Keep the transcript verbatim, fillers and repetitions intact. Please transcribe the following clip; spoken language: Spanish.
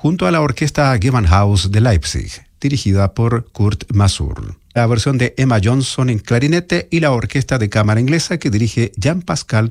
junto a la orquesta Gewandhaus de Leipzig, dirigida por Kurt Masur. La versión de Emma Johnson en clarinete y la orquesta de cámara inglesa que dirige Jean-Pascal